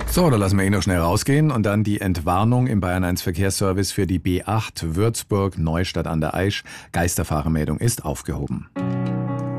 So, da lassen wir ihn noch schnell rausgehen und dann die Entwarnung im Bayern 1 Verkehrsservice für die B8 Würzburg Neustadt an der Aisch. Geisterfahrermeldung ist aufgehoben.